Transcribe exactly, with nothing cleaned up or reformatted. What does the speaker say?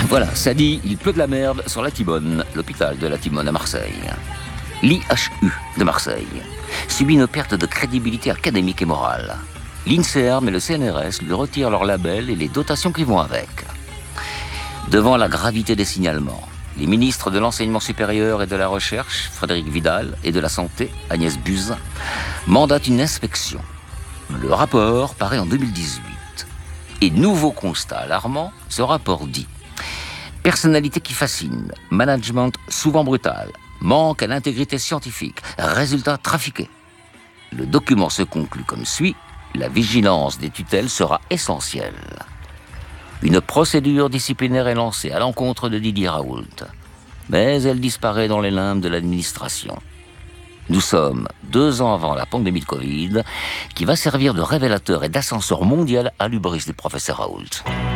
Voilà, ça dit, il pleut de la merde sur la Timone, l'hôpital de la Timone à Marseille. L'I H U de Marseille subit une perte de crédibilité académique et morale. L'INSERM et le C N R S lui retirent leur label et les dotations qui vont avec. Devant la gravité des signalements, les ministres de l'Enseignement supérieur et de la Recherche, Frédérique Vidal, et de la Santé, Agnès Buzyn, mandatent une inspection. Le rapport paraît en deux mille dix-huit. Et nouveau constat alarmant, ce rapport dit: personnalité qui fascine, management souvent brutal, manque à l'intégrité scientifique, résultats trafiqués. Le document se conclut comme suit: la vigilance des tutelles sera essentielle. Une procédure disciplinaire est lancée à l'encontre de Didier Raoult, mais elle disparaît dans les limbes de l'administration. Nous sommes deux ans avant la pandémie de Covid, qui va servir de révélateur et d'ascenseur mondial à l'hubris du professeur Raoult.